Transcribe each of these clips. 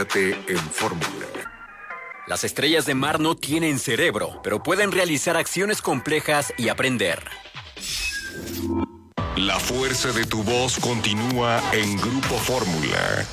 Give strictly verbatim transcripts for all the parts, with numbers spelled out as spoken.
En Fórmula. Las estrellas de mar no tienen cerebro, pero pueden realizar acciones complejas y aprender. La fuerza de tu voz continúa en Grupo Fórmula.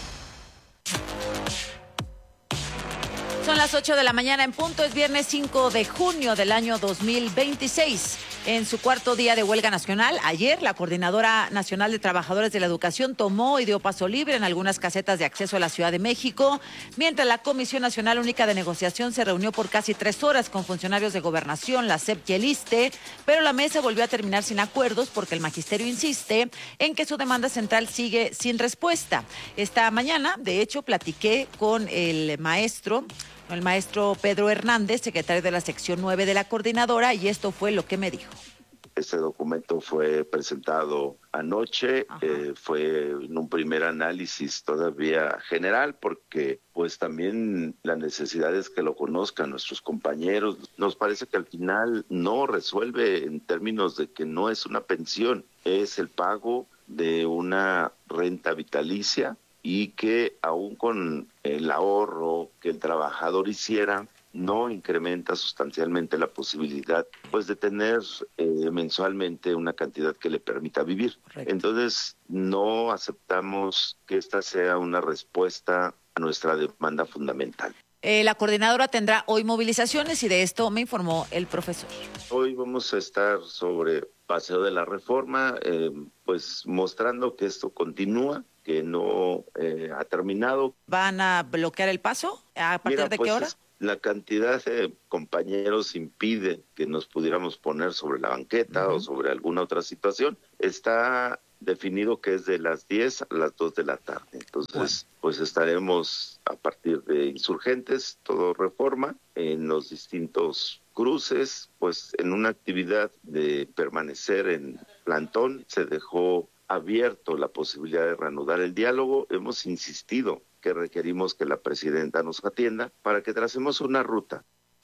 Son las ocho de la mañana en punto, es viernes cinco de junio del año dos mil veintiséis. En su cuarto día de huelga nacional, ayer la Coordinadora Nacional de Trabajadores de la Educación tomó y dio paso libre en algunas casetas de acceso a la Ciudad de México, mientras la Comisión Nacional Única de Negociación se reunió por casi tres horas con funcionarios de Gobernación, la S E P y el ISSSTE, pero la mesa volvió a terminar sin acuerdos porque el magisterio insiste en que su demanda central sigue sin respuesta. Esta mañana, de hecho, platiqué con el maestro... el maestro Pedro Hernández, secretario de la sección nueve de la coordinadora, y esto fue lo que me dijo. Este documento fue presentado anoche, eh, fue en un primer análisis todavía general, porque pues también la necesidad es que lo conozcan nuestros compañeros. Nos parece que al final no resuelve en términos de que no es una pensión, es el pago de una renta vitalicia, y que aún con el ahorro que el trabajador hiciera, no incrementa sustancialmente la posibilidad pues de tener eh, mensualmente una cantidad que le permita vivir. Correcto. Entonces, no aceptamos que esta sea una respuesta a nuestra demanda fundamental. Eh, la coordinadora tendrá hoy movilizaciones y de esto me informó el profesor. Hoy vamos a estar sobre Paseo de la Reforma, eh, pues mostrando que esto continúa, que no eh, ha terminado. ¿Van a bloquear el paso? ¿A partir Mira, de pues qué hora? Es, la cantidad de compañeros impide que nos pudiéramos poner sobre la banqueta uh-huh. o sobre alguna otra situación. Está definido que es de las diez a las dos de la tarde. Entonces, bueno. pues estaremos a partir de Insurgentes, todo Reforma, en los distintos cruces, pues en una actividad de permanecer en plantón. Se dejó abierto la posibilidad de reanudar el diálogo. Hemos insistido que requerimos que la presidenta nos atienda para que tracemos una ruta.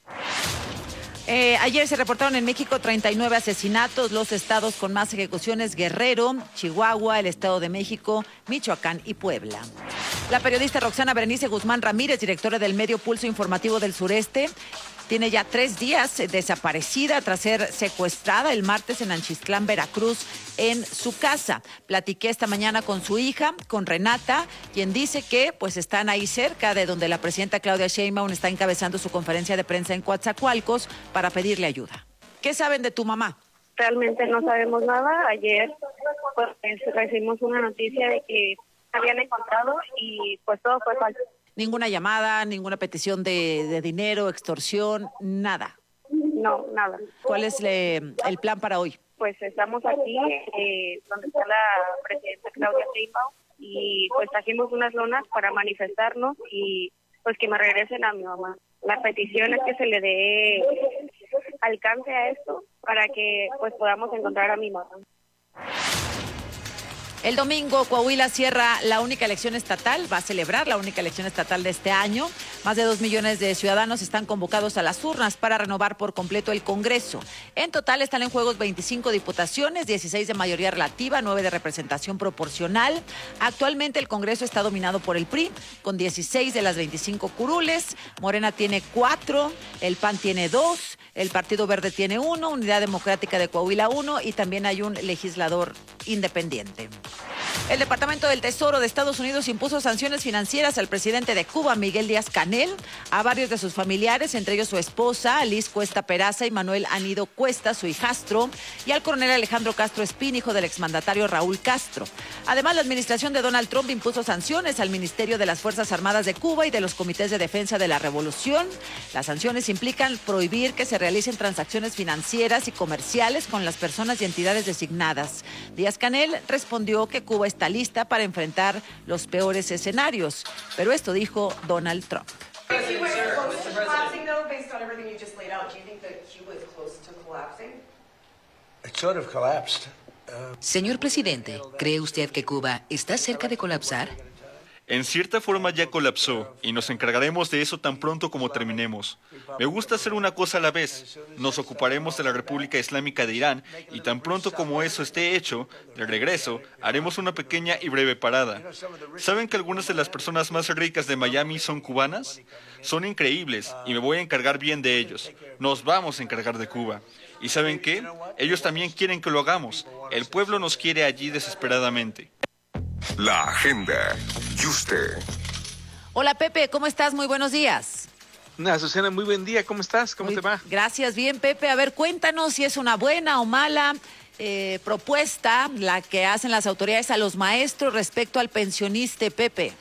Eh, ayer se reportaron en México treinta y nueve asesinatos, los estados con más ejecuciones: Guerrero, Chihuahua, el Estado de México, Michoacán y Puebla. La periodista Roxana Berenice Guzmán Ramírez, directora del medio Pulso Informativo del Sureste, tiene ya tres días desaparecida tras ser secuestrada el martes en Anchixtlán, Veracruz, en su casa. Platiqué esta mañana con su hija, con Renata, quien dice que pues están ahí cerca de donde la presidenta Claudia Sheinbaum está encabezando su conferencia de prensa en Coatzacoalcos para pedirle ayuda. ¿Qué saben de tu mamá? Realmente no sabemos nada. Ayer pues recibimos una noticia de que habían encontrado y pues todo fue falso. Ninguna llamada, ninguna petición de, de dinero, extorsión, nada. No, nada. ¿Cuál es le, el plan para hoy? Pues estamos aquí, eh, donde está la presidenta Claudia Sheinbaum, y pues trajimos unas lonas para manifestarnos y pues que me regresen a mi mamá. La petición es que se le dé alcance a esto para que pues podamos encontrar a mi mamá. El domingo, Coahuila cierra la única elección estatal, va a celebrar la única elección estatal de este año. Más de dos millones de ciudadanos están convocados a las urnas para renovar por completo el Congreso. En total están en juegos veinticinco diputaciones, dieciséis de mayoría relativa, nueve de representación proporcional. Actualmente el Congreso está dominado por el P R I, con dieciséis de las veinticinco curules. Morena tiene cuatro, el P A N tiene dos, el Partido Verde tiene uno, Unidad Democrática de Coahuila uno, y también hay un legislador independiente. El Departamento del Tesoro de Estados Unidos impuso sanciones financieras al presidente de Cuba, Miguel Díaz-Canel, a varios de sus familiares, entre ellos su esposa, Liz Cuesta Peraza, y Manuel Anido Cuesta, su hijastro, y al coronel Alejandro Castro Espín, hijo del exmandatario Raúl Castro. Además, la administración de Donald Trump impuso sanciones al Ministerio de las Fuerzas Armadas de Cuba y de los Comités de Defensa de la Revolución. Las sanciones implican prohibir que se realicen transacciones financieras y comerciales con las personas y entidades designadas. Díaz-Canel respondió que Cuba está lista para enfrentar los peores escenarios, pero esto dijo Donald Trump. Señor presidente, ¿cree usted que Cuba está cerca de colapsar? En cierta forma ya colapsó y nos encargaremos de eso tan pronto como terminemos. Me gusta hacer una cosa a la vez. Nos ocuparemos de la República Islámica de Irán y tan pronto como eso esté hecho, de regreso, haremos una pequeña y breve parada. ¿Saben que algunas de las personas más ricas de Miami son cubanas? Son increíbles y me voy a encargar bien de ellos. Nos vamos a encargar de Cuba. ¿Y saben qué? Ellos también quieren que lo hagamos. El pueblo nos quiere allí desesperadamente. La agenda. ¿Y usted? Hola Pepe, ¿cómo estás? Muy buenos días. Azucena, muy buen día. ¿Cómo estás? ¿Cómo Muy, te va? Gracias, bien Pepe. A ver, cuéntanos si es una buena o mala eh, propuesta la que hacen las autoridades a los maestros respecto al pensioniste, Pepe.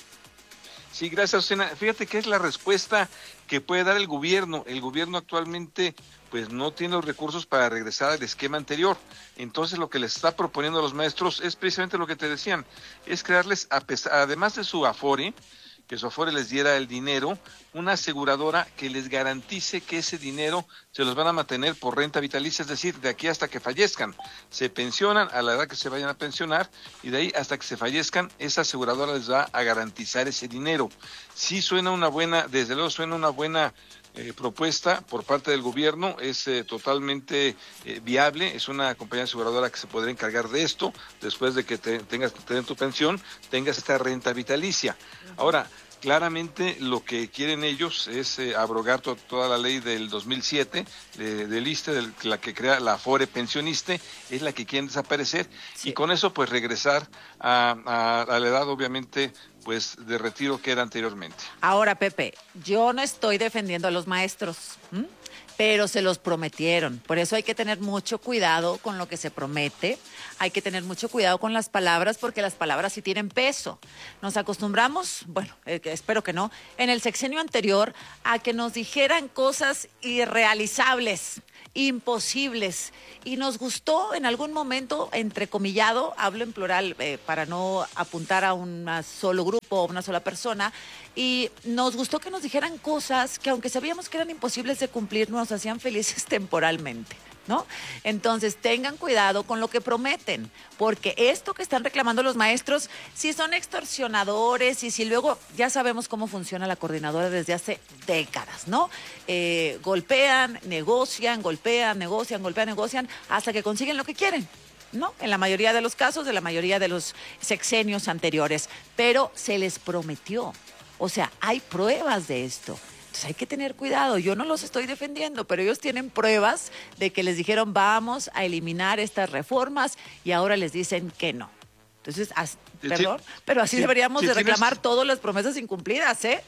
Sí, gracias, Azucena. Fíjate que es la respuesta que puede dar el gobierno. El gobierno actualmente pues no tiene los recursos para regresar al esquema anterior. Entonces lo que les está proponiendo a los maestros es precisamente lo que te decían, es crearles, a pesar, además de su Afore, que su Afore les diera el dinero, una aseguradora que les garantice que ese dinero se los van a mantener por renta vitalicia, es decir, de aquí hasta que fallezcan. Se pensionan a la edad que se vayan a pensionar y de ahí hasta que se fallezcan, esa aseguradora les va a garantizar ese dinero. Sí suena una buena, desde luego suena una buena Eh, propuesta por parte del gobierno, es eh, totalmente eh, viable, es una compañía aseguradora que se podrá encargar de esto, después de que te, tengas que tener tu pensión, tengas esta renta vitalicia. Ahora, claramente lo que quieren ellos es eh, abrogar to toda la ley del dos mil siete, de, del ISSSTE, de la que crea la Afore Pensioniste, es la que quieren desaparecer, sí. Y con eso pues regresar a, a, a la edad obviamente pues de retiro que era anteriormente. Ahora, Pepe, yo no estoy defendiendo a los maestros, ¿m? pero se los prometieron. Por eso hay que tener mucho cuidado con lo que se promete. Hay que tener mucho cuidado con las palabras, porque las palabras sí tienen peso. Nos acostumbramos, bueno, eh, espero que no, en el sexenio anterior a que nos dijeran cosas irrealizables, imposibles, y nos gustó en algún momento, entrecomillado, hablo en plural eh, para no apuntar a un solo grupo o una sola persona, y nos gustó que nos dijeran cosas que aunque sabíamos que eran imposibles de cumplir, nos hacían felices temporalmente, ¿no? Entonces tengan cuidado con lo que prometen, porque esto que están reclamando los maestros, si son extorsionadores y si luego ya sabemos cómo funciona la coordinadora desde hace décadas, ¿no? Eh, golpean, negocian, golpean, negocian, golpean, negocian, hasta que consiguen lo que quieren, ¿no? En la mayoría de los casos, de la mayoría de los sexenios anteriores, pero se les prometió, o sea, hay pruebas de esto. Entonces hay que tener cuidado. Yo no los estoy defendiendo, pero ellos tienen pruebas de que les dijeron vamos a eliminar estas reformas y ahora les dicen que no. Entonces, as, sí, perdón, pero así sí, deberíamos sí, de reclamar tienes... todas las promesas incumplidas, ¿eh?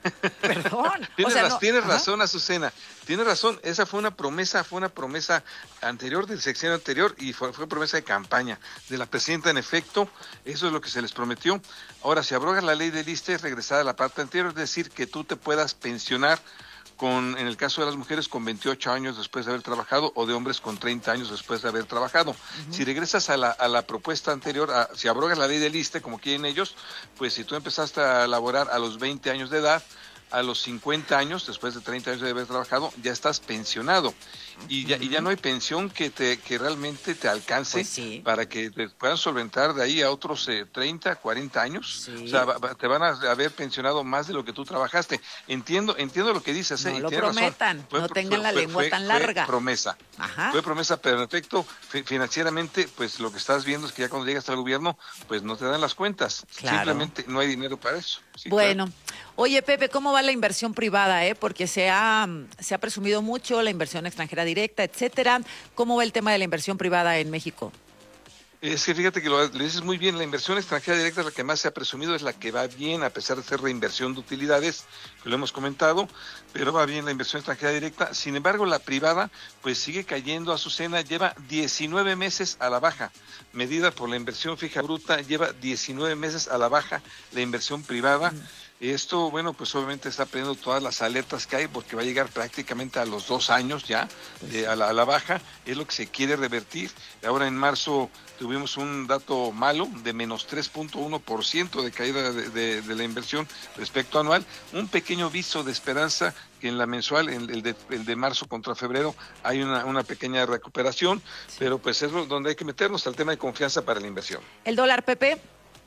Perdón. Tienes, o sea, raz, no, tienes ajá. razón, Azucena. Tienes razón. Esa fue una promesa, fue una promesa anterior del sexenio anterior y fue, fue promesa de campaña de la presidenta. En efecto, eso es lo que se les prometió. Ahora, si abrogas la ley del ISSSTE, es regresar a la parte anterior, es decir, que tú te puedas pensionar con, en el caso de las mujeres, con veintiocho años después de haber trabajado, o de hombres con treinta años después de haber trabajado. Uh-huh. Si regresas a la, a la propuesta anterior, a, si abrogas la ley del ISSSTE, como quieren ellos, pues si tú empezaste a laborar a los veinte años de edad, a los cincuenta años, después de treinta años de haber trabajado, ya estás pensionado. Y ya, y ya no hay pensión que te que realmente te alcance pues sí. para que te puedan solventar de ahí a otros eh, treinta, cuarenta años. Sí. O sea, va, te van a haber pensionado más de lo que tú trabajaste. Entiendo entiendo lo que dices. No eh, lo tienes prometan, razón. Fue, no tengan fue, la fue, lengua fue, tan larga. Fue promesa. Ajá. Fue promesa, pero en efecto, fi- financieramente, pues lo que estás viendo es que ya cuando llegas al gobierno, pues no te dan las cuentas. Claro. Simplemente no hay dinero para eso. Sí, bueno, claro. Oye Pepe, ¿cómo va la inversión privada? Eh? Porque se ha, se ha presumido mucho la inversión extranjera directa, etcétera. ¿Cómo va el tema de la inversión privada en México? Es que fíjate que lo, lo dices muy bien, la inversión extranjera directa es la que más se ha presumido, es la que va bien, a pesar de ser reinversión de utilidades, que lo hemos comentado, pero va bien la inversión extranjera directa. Sin embargo, la privada, pues sigue cayendo. Azucena, lleva diecinueve meses a la baja, medida por la inversión fija bruta, lleva diecinueve meses a la baja la inversión privada. Mm. Esto, bueno, pues obviamente está prendiendo todas las alertas que hay, porque va a llegar prácticamente a los dos años ya, eh, a, la, a la baja, es lo que se quiere revertir. Ahora en marzo tuvimos un dato malo de menos tres punto uno por ciento de caída de, de, de la inversión respecto anual, un pequeño viso de esperanza que en la mensual, en el de, el de marzo contra febrero, hay una, una pequeña recuperación, sí. Pero pues es donde hay que meternos al tema de confianza para la inversión. ¿El dólar, Pepe?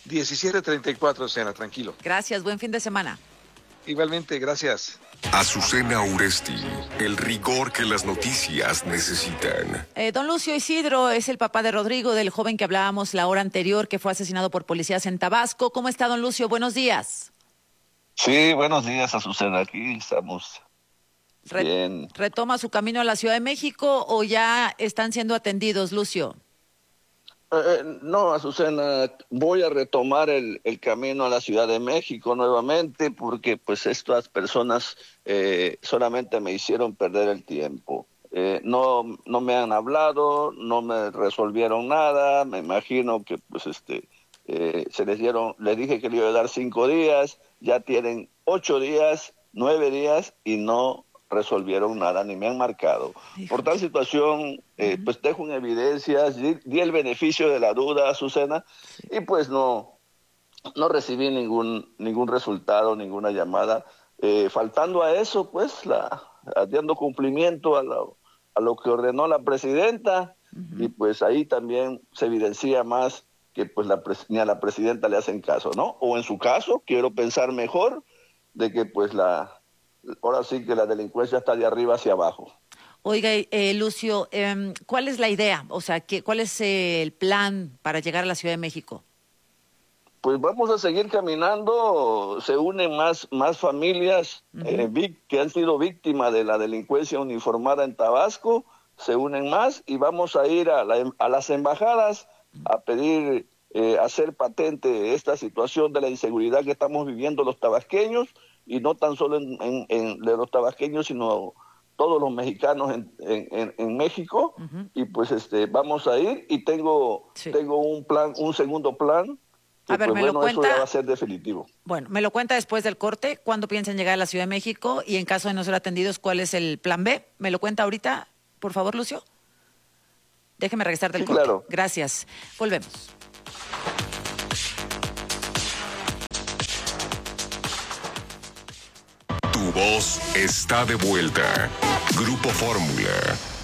diecisiete treinta y cuatro, Azucena, tranquilo. Gracias, buen fin de semana. Igualmente, gracias. Azucena Uresti, el rigor que las noticias necesitan. Eh, don Lucio Isidro es el papá de Rodrigo, del joven que hablábamos la hora anterior, que fue asesinado por policías en Tabasco. ¿Cómo está, don Lucio? Buenos días. Sí, buenos días, Azucena. Aquí estamos. Re- Bien. ¿Retoma su camino a la Ciudad de México o ya están siendo atendidos, Lucio? Eh, no, Azucena, voy a retomar el, el camino a la Ciudad de México nuevamente porque pues estas personas eh, solamente me hicieron perder el tiempo. Eh, no, no me han hablado, no me resolvieron nada, me imagino que pues este eh, se les dieron, les dije que le iba a dar cinco días, ya tienen ocho días, nueve días y no resolvieron nada, ni me han marcado. Por tal situación, eh, uh-huh. pues dejo en evidencias, di, di el beneficio de la duda, Azucena, sí. y pues no, no recibí ningún, ningún resultado, ninguna llamada. Eh, faltando a eso, pues, la, dando cumplimiento a lo, a lo que ordenó la presidenta, uh-huh. y pues ahí también se evidencia más que pues la ni a la presidenta le hacen caso, ¿no? O en su caso, quiero pensar mejor, de que pues la ahora sí que la delincuencia está de arriba hacia abajo. Oiga, eh, Lucio, eh, ¿cuál es la idea? O sea, ¿qué, ¿cuál es eh, el plan para llegar a la Ciudad de México? Pues vamos a seguir caminando, se unen más, más familias uh-huh. eh, que han sido víctimas de la delincuencia uniformada en Tabasco, se unen más y vamos a ir a, la, a las embajadas a pedir, eh, hacer patente esta situación de la inseguridad que estamos viviendo los tabasqueños, y no tan solo en, en, en de los tabasqueños, sino todos los mexicanos en, en, en México, uh-huh. y pues este vamos a ir, y tengo sí. tengo un plan, un segundo plan, que a ver, pues, me bueno, lo cuenta, eso ya va a ser definitivo. Bueno, me lo cuenta después del corte, ¿cuándo piensan llegar a la Ciudad de México? Y en caso de no ser atendidos, ¿cuál es el plan B? ¿Me lo cuenta ahorita, por favor, Lucio? Déjeme regresar del sí, corte. Claro. Gracias. Volvemos. Tu voz está de vuelta. Grupo Fórmula.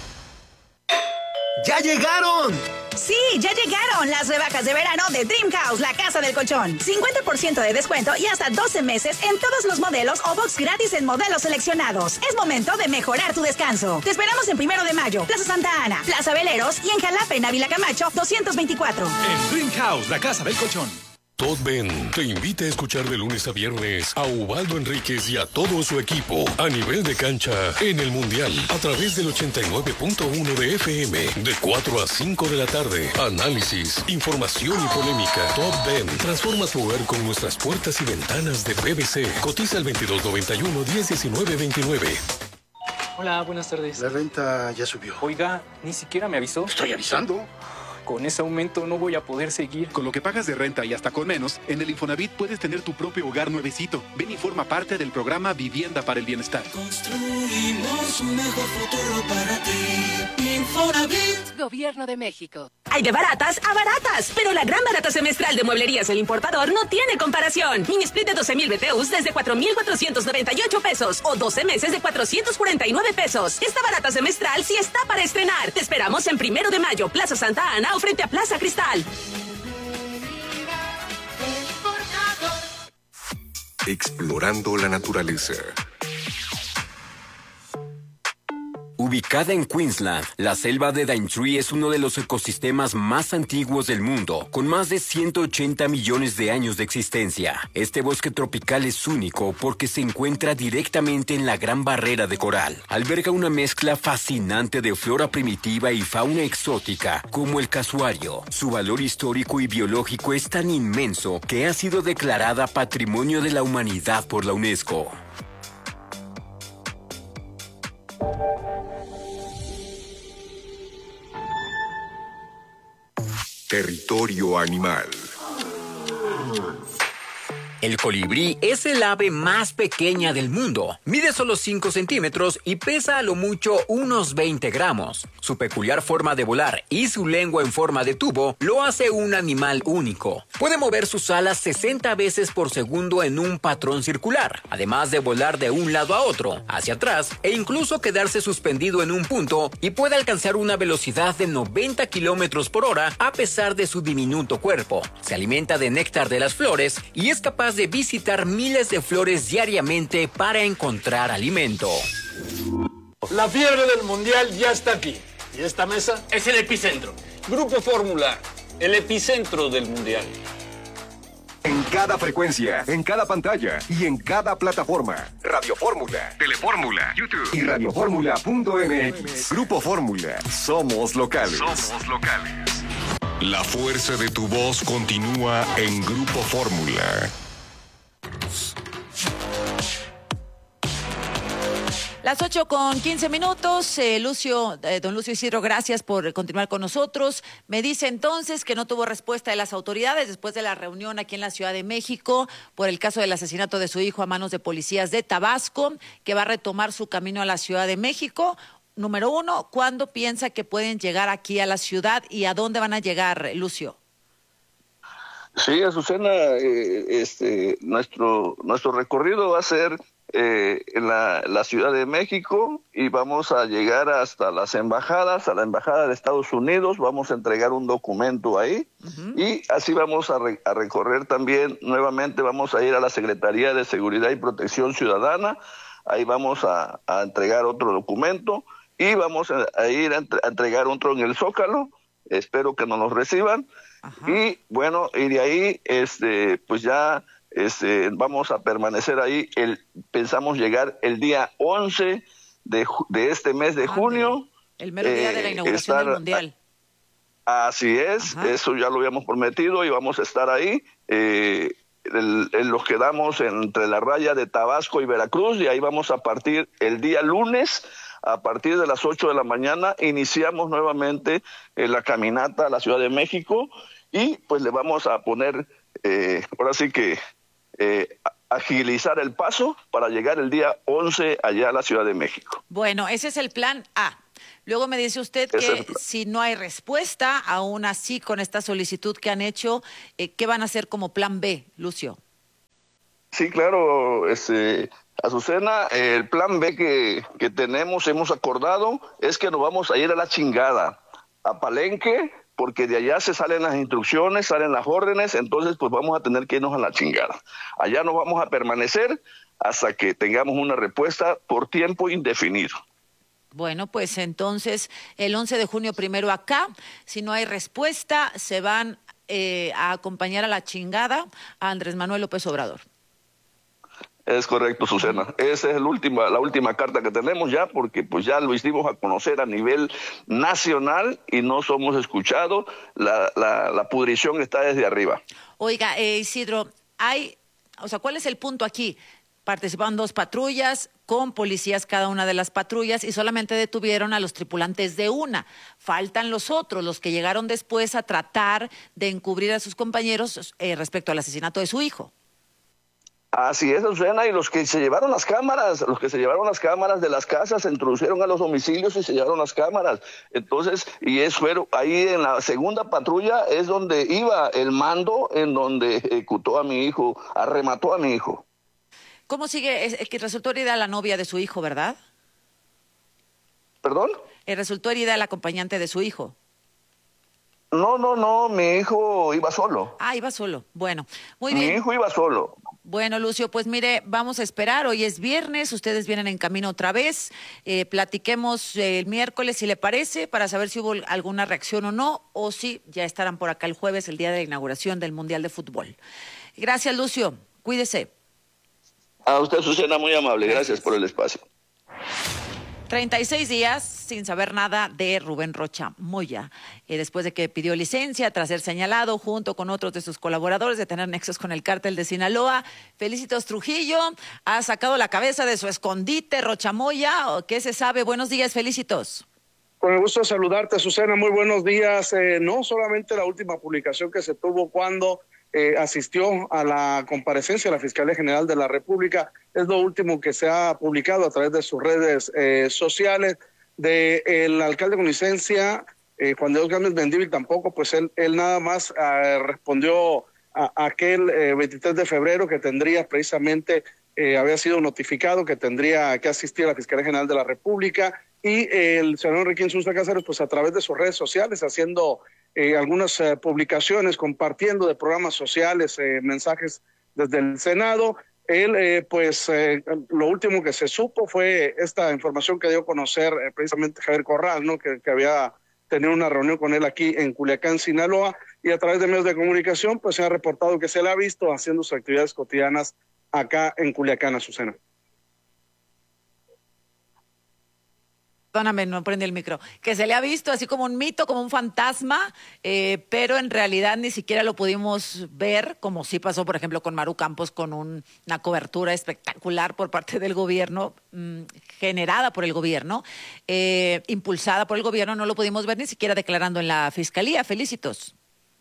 ¡Ya llegaron! Sí, ya llegaron las rebajas de verano de Dream House, la casa del colchón. cincuenta por ciento de descuento y hasta doce meses en todos los modelos o box gratis en modelos seleccionados. Es momento de mejorar tu descanso. Te esperamos en Primero de Mayo, Plaza Santa Ana, Plaza Veleros y en Jalapa, en Ávila Camacho, doscientos veinticuatro. En Dream House, la casa del colchón. Todben te invita a escuchar de lunes a viernes a Ubaldo Enríquez y a todo su equipo a nivel de cancha en el Mundial a través del ochenta y nueve punto uno de F M de cuatro a cinco de la tarde. Análisis, información y polémica. Todben transforma tu hogar con nuestras puertas y ventanas de P V C. Cotiza el veintidós noventa y uno, diez diecinueve veintinueve. Hola, buenas tardes. La renta ya subió. Oiga, ni siquiera me avisó. Estoy avisando. Con ese aumento no voy a poder seguir. Con lo que pagas de renta y hasta con menos, en el Infonavit puedes tener tu propio hogar nuevecito. Ven y forma parte del programa Vivienda para el Bienestar. Construimos un mejor futuro para ti. Infonavit. Gobierno de México. Hay de baratas a baratas, pero la gran barata semestral de Mueblerías El Importador no tiene comparación. Mini split de doce mil B T Us desde cuatro mil cuatrocientos noventa y ocho pesos o doce meses de cuatrocientos cuarenta y nueve pesos. Esta barata semestral sí está para estrenar. Te esperamos en Primero de Mayo, Plaza Santa Ana o frente a Plaza Cristal. Explorando la naturaleza. Ubicada en Queensland, la selva de Daintree es uno de los ecosistemas más antiguos del mundo, con más de ciento ochenta millones de años de existencia. Este bosque tropical es único porque se encuentra directamente en la Gran Barrera de Coral. Alberga una mezcla fascinante de flora primitiva y fauna exótica, como el casuario. Su valor histórico y biológico es tan inmenso que ha sido declarada Patrimonio de la Humanidad por la UNESCO. Territorio animal. El colibrí es el ave más pequeña del mundo. Mide solo cinco centímetros y pesa a lo mucho unos veinte gramos. Su peculiar forma de volar y su lengua en forma de tubo lo hace un animal único. Puede mover sus alas sesenta veces por segundo en un patrón circular, además de volar de un lado a otro, hacia atrás e incluso quedarse suspendido en un punto, y puede alcanzar una velocidad de noventa kilómetros por hora a pesar de su diminuto cuerpo. Se alimenta de néctar de las flores y es capaz de visitar miles de flores diariamente para encontrar alimento. La fiebre del mundial ya está aquí. Y esta mesa es el epicentro. Grupo Fórmula, el epicentro del mundial. En cada frecuencia, en cada pantalla y en cada plataforma. Radio Fórmula, Telefórmula, YouTube y radio fórmula punto m x. Grupo Fórmula, somos locales. Somos locales. La fuerza de tu voz continúa en Grupo Fórmula. Las ocho con quince minutos, eh, Lucio, eh, don Lucio Isidro, gracias por continuar con nosotros. Me dice entonces que no tuvo respuesta de las autoridades después de la reunión aquí en la Ciudad de México por el caso del asesinato de su hijo a manos de policías de Tabasco, que va a retomar su camino a la Ciudad de México. Número uno, ¿cuándo piensa que pueden llegar aquí a la ciudad y a dónde van a llegar, Lucio? Sí, Azucena, eh, este, nuestro, nuestro recorrido va a ser eh, en la, la Ciudad de México y vamos a llegar hasta las embajadas, a la Embajada de Estados Unidos, vamos a entregar un documento ahí. Uh-huh. Y así vamos a, re, a recorrer también, nuevamente vamos a ir a la Secretaría de Seguridad y Protección Ciudadana, ahí vamos a, a entregar otro documento y vamos a, a ir a, entre, a entregar otro en el Zócalo, espero que nos los reciban. Ajá. Y bueno, y de ahí este pues ya este vamos a permanecer ahí, el pensamos llegar el día once de, de este mes de ah, junio, el mero día eh, de la inauguración estar, del Mundial. Así es, Ajá. Eso ya lo habíamos prometido y vamos a estar ahí. Eh, el, el, los quedamos entre la raya de Tabasco y Veracruz y ahí vamos a partir el día lunes. A partir de las ocho de la mañana iniciamos nuevamente eh, la caminata a la Ciudad de México y pues le vamos a poner, eh, ahora sí que eh, agilizar el paso para llegar el día once allá a la Ciudad de México. Bueno, ese es el plan A. Luego me dice usted que si no hay respuesta, aún así con esta solicitud que han hecho, eh, ¿qué van a hacer como plan B, Lucio? Sí, claro, este... Azucena, el plan B que, que tenemos, hemos acordado, es que nos vamos a ir a la chingada, a Palenque, porque de allá se salen las instrucciones, salen las órdenes, entonces pues vamos a tener que irnos a la chingada. Allá nos vamos a permanecer hasta que tengamos una respuesta por tiempo indefinido. Bueno, pues entonces el once de junio primero acá, si no hay respuesta, se van eh, a acompañar a la chingada a Andrés Manuel López Obrador. Es correcto, Susana. Esa es el última, la última carta que tenemos ya, porque pues ya lo hicimos a conocer a nivel nacional y no somos escuchados. La, la, la pudrición está desde arriba. Oiga, eh, Isidro, hay, o sea, ¿cuál es el punto aquí? Participaban dos patrullas con policías cada una de las patrullas y solamente detuvieron a los tripulantes de una. Faltan los otros, los que llegaron después a tratar de encubrir a sus compañeros eh, respecto al asesinato de su hijo. Así es, Susana, y los que se llevaron las cámaras, los que se llevaron las cámaras de las casas, se introducieron a los domicilios y se llevaron las cámaras. Entonces, y es fueron ahí en la segunda patrulla es donde iba el mando, en donde ejecutó a mi hijo, arremató a mi hijo. ¿Cómo sigue? Es que resultó herida la novia de su hijo, ¿verdad? ¿Perdón? Eh, resultó herida el acompañante de su hijo. No, no, no, mi hijo iba solo. Ah, iba solo. Bueno, muy bien. Mi hijo iba solo. Bueno, Lucio, pues mire, vamos a esperar. Hoy es viernes, ustedes vienen en camino otra vez. Eh, platiquemos el miércoles, si le parece, para saber si hubo alguna reacción o no, o si ya estarán por acá el jueves, el día de la inauguración del Mundial de Fútbol. Gracias, Lucio. Cuídese. A usted, Susana, muy amable. Gracias, Gracias por el espacio. treinta y seis días sin saber nada de Rubén Rocha Moya, eh, después de que pidió licencia tras ser señalado junto con otros de sus colaboradores de tener nexos con el cártel de Sinaloa. Felicitos Trujillo, ha sacado la cabeza de su escondite Rocha Moya. ¿Qué se sabe? Buenos días, Felicitos. Con el gusto de saludarte, Susana, muy buenos días. Eh, no solamente la última publicación que se tuvo cuando eh, asistió a la comparecencia de la Fiscalía General de la República. Es lo último que se ha publicado a través de sus redes eh, sociales. De el alcalde con licencia, eh, Juan de Dios Gámez Mendívil, tampoco, pues él, él nada más eh, respondió a, a aquel eh, veintitrés de febrero que tendría precisamente, eh, había sido notificado que tendría que asistir a la Fiscalía General de la República, y eh, el senador Enrique Insunza Cáceres, pues a través de sus redes sociales, haciendo eh, algunas eh, publicaciones, compartiendo de programas sociales, eh, mensajes desde el Senado. Él, eh, pues, eh, lo último que se supo fue esta información que dio a conocer eh, precisamente Javier Corral, ¿no? Que, que había tenido una reunión con él aquí en Culiacán, Sinaloa, y a través de medios de comunicación, pues se ha reportado que se le ha visto haciendo sus actividades cotidianas acá en Culiacán, Azucena. Perdóname, no prende el micro, que se le ha visto así como un mito, como un fantasma, eh, pero en realidad ni siquiera lo pudimos ver, como sí pasó, por ejemplo, con Maru Campos, con un, una cobertura espectacular por parte del gobierno, mmm, generada por el gobierno, eh, impulsada por el gobierno, no lo pudimos ver ni siquiera declarando en la Fiscalía. Felicitos.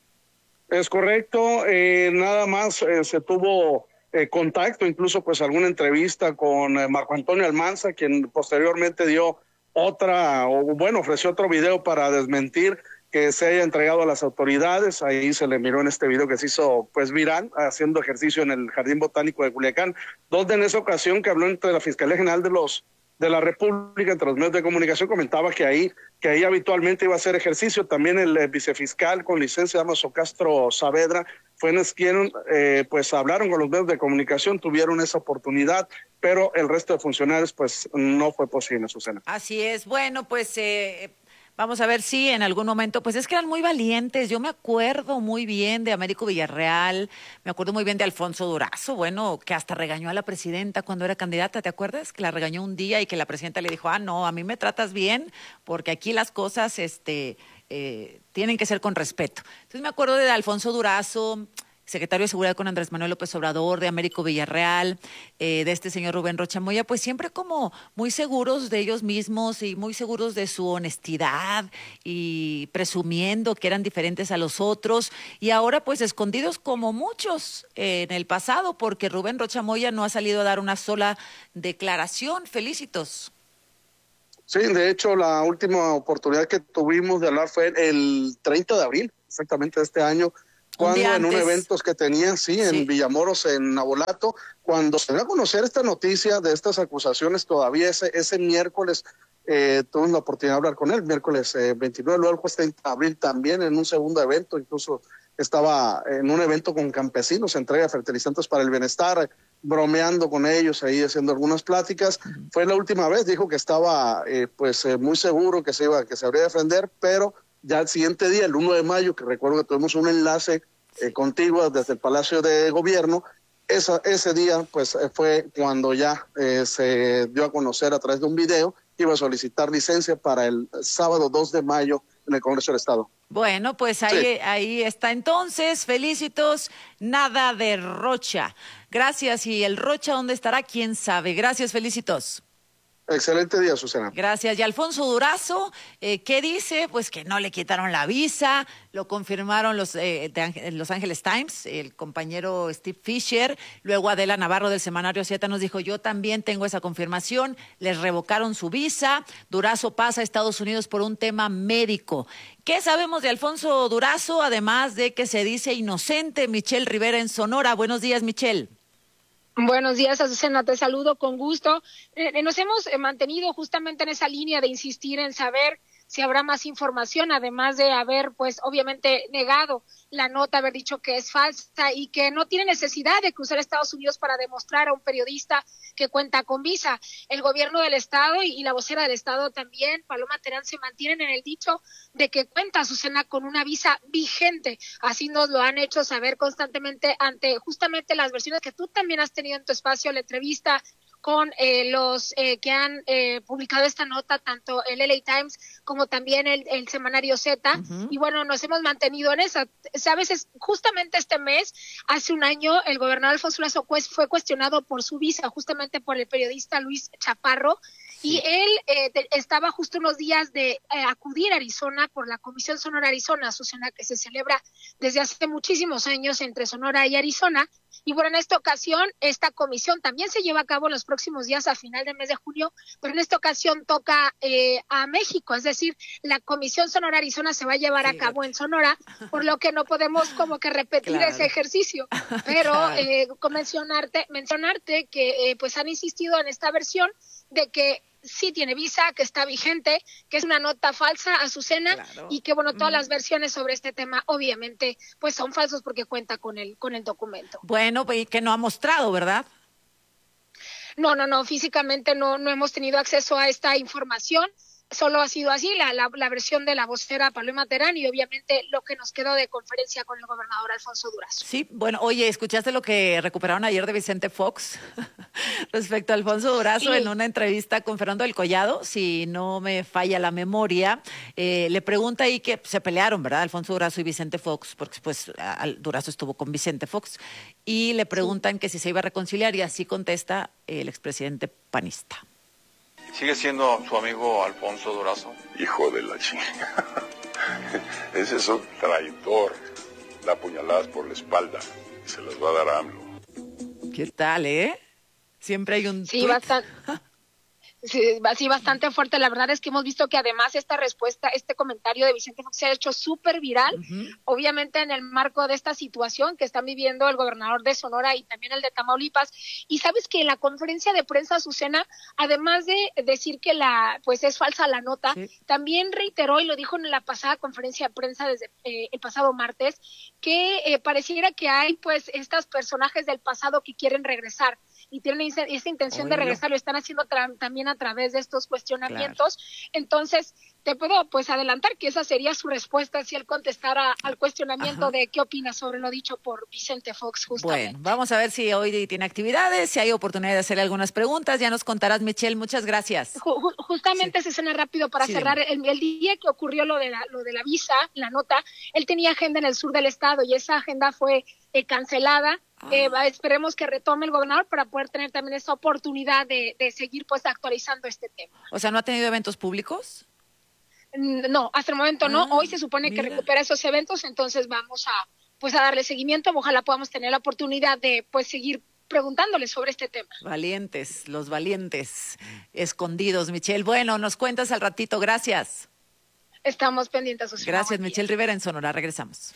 Es correcto, eh, nada más eh, se tuvo eh, contacto, incluso pues alguna entrevista con eh, Marco Antonio Almanza, quien posteriormente dio otra, o bueno, ofreció otro video para desmentir que se haya entregado a las autoridades. Ahí se le miró en este video que se hizo pues viral, haciendo ejercicio en el Jardín Botánico de Culiacán, donde en esa ocasión que habló entre la Fiscalía General de los de la República, entre los medios de comunicación, comentaba que ahí que ahí habitualmente iba a hacer ejercicio. También el eh, vicefiscal con licencia, Damaso Castro Saavedra, fue quienes eh, pues hablaron con los medios de comunicación, tuvieron esa oportunidad, pero el resto de funcionarios pues no fue posible, Susana. Así es. Bueno, pues eh, vamos a ver si en algún momento, pues es que eran muy valientes. Yo me acuerdo muy bien de Américo Villarreal, me acuerdo muy bien de Alfonso Durazo, bueno, que hasta regañó a la presidenta cuando era candidata, ¿te acuerdas? Que la regañó un día y que la presidenta le dijo, ah, no, a mí me tratas bien, porque aquí las cosas, este... Eh, tienen que ser con respeto. Entonces me acuerdo de Alfonso Durazo, secretario de Seguridad con Andrés Manuel López Obrador, de Américo Villarreal, eh, de este señor Rubén Rocha Moya, pues siempre como muy seguros de ellos mismos y muy seguros de su honestidad y presumiendo que eran diferentes a los otros, y ahora pues escondidos como muchos eh, en el pasado, porque Rubén Rocha Moya no ha salido a dar una sola declaración. Felicitos. Sí, de hecho, la última oportunidad que tuvimos de hablar fue el treinta de abril, exactamente de este año, cuando en un evento que tenía, sí, en sí. Villamoros, en Nabolato, cuando se dio a conocer esta noticia de estas acusaciones, todavía ese, ese miércoles eh, tuvimos la oportunidad de hablar con él, miércoles eh, veintinueve, luego el jueves treinta de abril también en un segundo evento, incluso estaba en un evento con campesinos, entrega de fertilizantes para el bienestar, bromeando con ellos, ahí haciendo algunas pláticas. Uh-huh. Fue la última vez, dijo que estaba eh, pues eh, muy seguro que se iba, que se habría de defender, pero ya el siguiente día, el uno de mayo, que recuerdo que tuvimos un enlace eh, contigo desde el Palacio de Gobierno, esa, ese día pues eh, fue cuando ya eh, se dio a conocer a través de un video que iba a solicitar licencia para el sábado dos de mayo en el Congreso del Estado. Bueno, pues ahí, sí. ahí está entonces, felicitos, nada de Rocha. Gracias, y el Rocha, ¿dónde estará? ¿Quién sabe? Gracias, felicitos. Excelente día, Susana. Gracias. Y Alfonso Durazo, eh, ¿qué dice? Pues que no le quitaron la visa, lo confirmaron los eh, de Los Angeles Times, el compañero Steve Fisher, luego Adela Navarro del semanario Z nos dijo, yo también tengo esa confirmación, les revocaron su visa, Durazo pasa a Estados Unidos por un tema médico. ¿Qué sabemos de Alfonso Durazo? Además de que se dice inocente. Michelle Rivera en Sonora. Buenos días, Michelle. Buenos días, Azucena, te saludo con gusto. Eh, nos hemos eh, mantenido justamente en esa línea de insistir en saber si habrá más información, además de haber, pues, obviamente negado la nota, haber dicho que es falsa y que no tiene necesidad de cruzar a Estados Unidos para demostrar a un periodista que cuenta con visa. El gobierno del Estado y, y la vocera del Estado también, Paloma Terán, se mantienen en el dicho de que cuenta, Azucena, con una visa vigente. Así nos lo han hecho saber constantemente ante justamente las versiones que tú también has tenido en tu espacio, la entrevista con eh, los eh, que han eh, publicado esta nota, tanto el L A Times como también el, el semanario Z, uh-huh. Y bueno, nos hemos mantenido en esa. Sabes, es justamente este mes, hace un año, el gobernador Alfonso Durazo fue cuestionado por su visa, justamente por el periodista Luis Chaparro, y él eh, te, estaba justo unos días de eh, acudir a Arizona por la Comisión Sonora Arizona, Azucena, que se celebra desde hace muchísimos años entre Sonora y Arizona. Y bueno, en esta ocasión, esta comisión también se lleva a cabo en los próximos días a final del mes de junio, pero en esta ocasión toca eh, a México, es decir, la Comisión Sonora Arizona se va a llevar sí, a cabo en Sonora, por lo que no podemos como que repetir claro. ese ejercicio, pero claro. eh, mencionarte, mencionarte que eh, pues han insistido en esta versión de que sí tiene visa, que está vigente, que es una nota falsa, Azucena, claro. y que bueno, todas mm. las versiones sobre este tema obviamente pues son falsos porque cuenta con el con el documento. Bueno, y que no ha mostrado, ¿verdad? No, no, no, físicamente no no hemos tenido acceso a esta información. Solo ha sido así la, la, la versión de la vocera Paloma Terán y obviamente lo que nos quedó de conferencia con el gobernador Alfonso Durazo. Sí, bueno, oye, ¿escuchaste lo que recuperaron ayer de Vicente Fox respecto a Alfonso Durazo sí. en una entrevista con Fernando del Collado? Si no me falla la memoria, eh, le pregunta ahí que se pelearon, ¿verdad? Alfonso Durazo y Vicente Fox, porque pues Durazo estuvo con Vicente Fox, y le preguntan sí. que si se iba a reconciliar y así contesta el expresidente panista. ¿Sigue siendo su amigo Alfonso Durazo? Hijo de la chinga. Ese es un traidor. Da puñaladas por la espalda. Se las va a dar a AMLO. ¿Qué tal, eh? Siempre hay un Sí, tuit. bastante. Sí, sí, bastante fuerte. La verdad es que hemos visto que además esta respuesta, este comentario de Vicente Fox se ha hecho súper viral, uh-huh. obviamente en el marco de esta situación que están viviendo el gobernador de Sonora y también el de Tamaulipas. Y sabes que en la conferencia de prensa, Azucena, además de decir que la pues es falsa la nota, sí. también reiteró y lo dijo en la pasada conferencia de prensa desde eh, el pasado martes, que eh, pareciera que hay pues estos personajes del pasado que quieren regresar y tienen esa intención Oye. de regresar, lo están haciendo tra- también a través de estos cuestionamientos. Claro. Entonces, te puedo pues adelantar que esa sería su respuesta si él contestara al cuestionamiento Ajá. de qué opina sobre lo dicho por Vicente Fox justamente. Bueno, vamos a ver si hoy tiene actividades, si hay oportunidad de hacerle algunas preguntas. Ya nos contarás, Michelle, muchas gracias. Ju- justamente sí. se escena rápido para sí, cerrar. El, el día que ocurrió lo de, la, lo de la visa, la nota, él tenía agenda en el sur del estado y esa agenda fue eh, cancelada. Ah. Eh, esperemos que retome el gobernador para poder tener también esa oportunidad de, de seguir pues actualizando este tema. O sea, ¿no ha tenido eventos públicos? No, hasta el momento ah, no. Hoy se supone mira. que recupera esos eventos, entonces vamos a pues a darle seguimiento. Ojalá podamos tener la oportunidad de pues seguir preguntándole sobre este tema. Valientes, los valientes escondidos, Michelle. Bueno, nos cuentas al ratito. Gracias. Estamos pendientes. Susana. Gracias, Michelle Rivera en Sonora. Regresamos.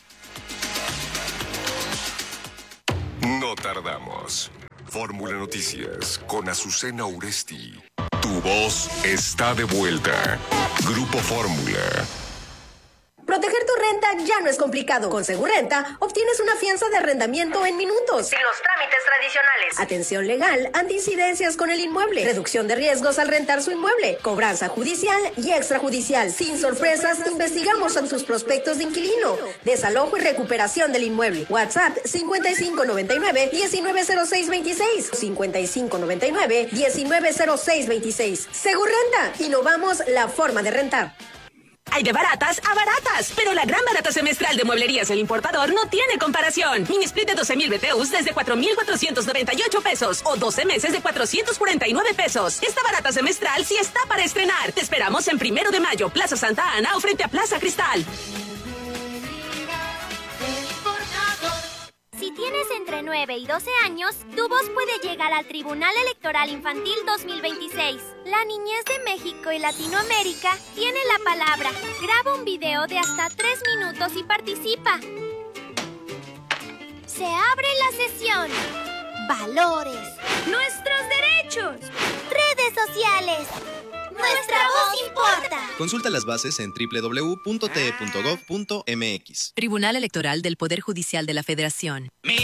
No tardamos. Fórmula Noticias con Azucena Uresti. Tu voz está de vuelta. Grupo Fórmula. Proteger tu renta ya no es complicado. Con Segurrenta obtienes una fianza de arrendamiento en minutos. Sin los trámites tradicionales. Atención legal ante incidencias con el inmueble. Reducción de riesgos al rentar su inmueble. Cobranza judicial y extrajudicial. Sin sorpresas, investigamos en tus prospectos de inquilino. Desalojo y recuperación del inmueble. WhatsApp cincuenta y cinco noventa y nueve, diecinueve cero seis veintiséis. cincuenta y cinco noventa y nueve, diecinueve cero seis veintiséis. Segurrenta. Innovamos la forma de rentar. Hay de baratas a baratas, pero la gran barata semestral de Mueblerías El Importador no tiene comparación. Mini split de doce mil B T Us desde cuatro mil cuatrocientos noventa y ocho pesos o doce meses de cuatrocientos cuarenta y nueve pesos. Esta barata semestral sí está para estrenar. Te esperamos en Primero de Mayo, Plaza Santa Ana o frente a Plaza Cristal. Si tienes entre nueve y doce años, tu voz puede llegar al Tribunal Electoral Infantil dos mil veintiséis. La niñez de México y Latinoamérica tiene la palabra. Graba un video de hasta tres minutos y participa. Se abre la sesión. Valores. Nuestros derechos. Redes sociales. Nuestra voz importa. Consulta las bases en doble u doble u doble u punto t e punto gov punto m x. Tribunal Electoral del Poder Judicial de la Federación.